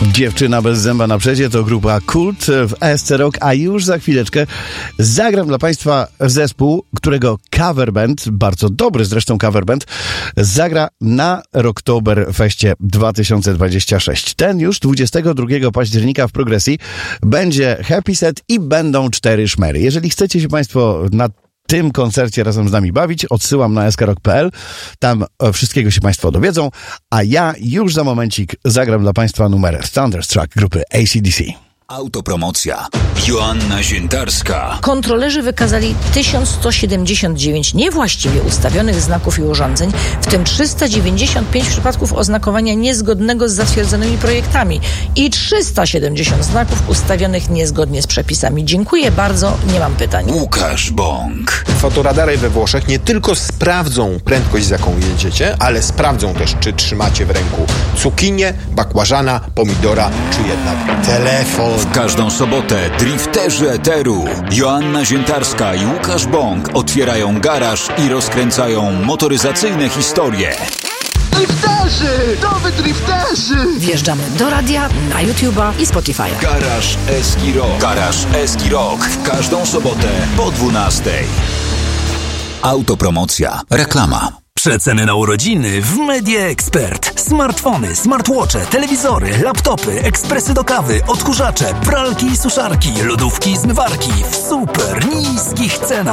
Dziewczyna bez zęba na przedzie to grupa Kult w ESC Rock, a już za chwileczkę zagram dla Państwa zespół, którego coverband, bardzo dobry zresztą coverband, zagra na Rocktoberfeście 2026. Ten już 22 października w Progresji będzie Happy Set i będą 4 szmery. Jeżeli chcecie się Państwo na tym koncercie razem z nami bawić, odsyłam na skrok.pl. Tam wszystkiego się Państwo dowiedzą, a ja już za momencik zagram dla Państwa numer Thunderstruck grupy AC/DC. Autopromocja. Joanna Ziętarska. Kontrolerzy wykazali 1179 niewłaściwie ustawionych znaków i urządzeń, w tym 395 przypadków oznakowania niezgodnego z zatwierdzonymi projektami i 370 znaków ustawionych niezgodnie z przepisami. Dziękuję bardzo, nie mam pytań. Łukasz Bąk. Fotoradary we Włoszech nie tylko sprawdzą prędkość, z jaką jedziecie, ale sprawdzą też, czy trzymacie w ręku cukinię, bakłażana, pomidora, czy jednak telefon. W każdą sobotę drifterzy eteru Joanna Ziętarska i Łukasz Bąk otwierają garaż i rozkręcają motoryzacyjne historie. Drifterzy! Nowy drifterzy! Wjeżdżamy do radia, na YouTube'a i Spotify'a. Garaż Eski Rock. Garaż Eski Rock. W każdą sobotę po 12:00. Autopromocja. Reklama. Przeceny na urodziny w Media Expert. Smartfony, smartwatche, telewizory, laptopy, ekspresy do kawy, odkurzacze, pralki i suszarki, lodówki i zmywarki w super niskich cenach.